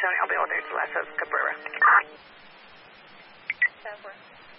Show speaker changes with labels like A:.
A: Tony, I'll be holding to last of Cabrera.